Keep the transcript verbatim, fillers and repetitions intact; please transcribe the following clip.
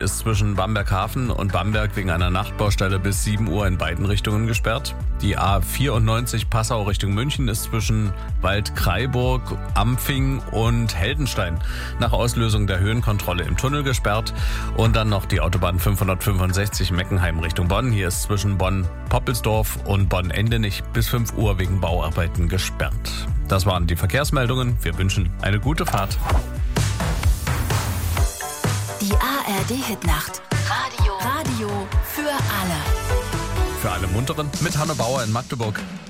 ist zwischen Bamberg-Hafen und Bamberg wegen einer Nachtbaustelle bis sieben Uhr in beiden Richtungen gesperrt. Die A vierundneunzig Passau Richtung München ist zwischen Waldkraiburg, Ampfing und Heldenstein nach Auslösung der Höhenkontrolle im Tunnel gesperrt. Und dann noch die Autobahn fünfhundertfünfundsechzig Meckenheim Richtung Bonn. Hier ist zwischen Bonn-Poppelsdorf und Bonn-Endenich bis fünf Uhr wegen Bauarbeiten gesperrt. Das waren die Verkehrsmeldungen. Wir wünschen eine gute Fahrt. Die A R D-Hitnacht. Radio. Radio für alle. Für alle Munteren mit Hanne Bauer in Magdeburg.